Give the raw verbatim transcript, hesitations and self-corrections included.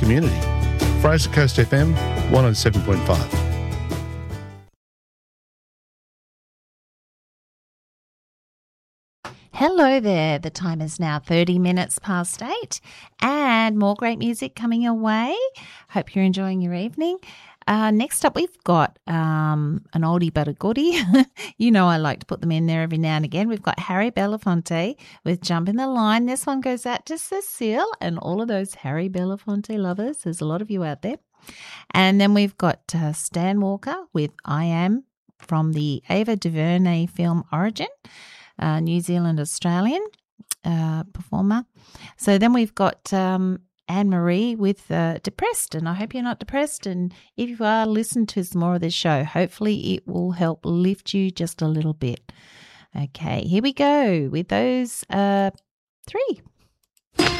community. Fraser Coast F M, one oh seven point five. Hello there. The time is now thirty minutes past eight and more great music coming your way. Hope you're enjoying your evening. Uh, next up, we've got um, an oldie but a goodie. You know I like to put them in there every now and again. We've got Harry Belafonte with Jump in the Line. This one goes out to Cecile and all of those Harry Belafonte lovers. There's a lot of you out there. And then we've got uh, Stan Walker with I Am from the Ava DuVernay film Origin. Uh, New Zealand Australian uh, performer. So then we've got um, Anne-Marie with uh, Depressed, and I hope you're not depressed, and if you are, listen to some more of this show. Hopefully it will help lift you just a little bit. Okay, here we go with those uh, three.